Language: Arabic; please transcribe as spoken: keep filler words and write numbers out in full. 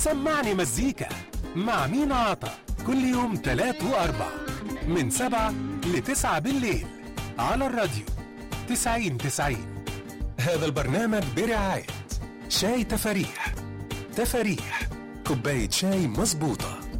سمعني مزيكا مع مينا عطا كل يوم تلات وأربع من سبعة لتسعة بالليل على الراديو تسعين تسعين. هذا البرنامج برعاية شاي تفاريح. تفاريح كوباية شاي مظبوطة.